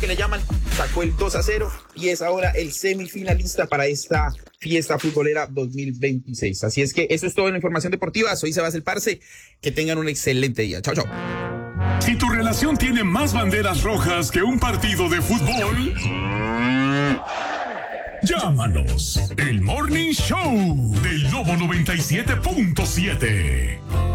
que le llaman, sacó el 2-0 y es ahora el semifinalista para esta fiesta futbolera 2026. Así es que eso es todo en la información deportiva. Soy Sebas el Parce. Que tengan un excelente día. Chao, chao. Si tu relación tiene más banderas rojas que un partido de fútbol, llámanos. El Morning Show del Lobo 97.7.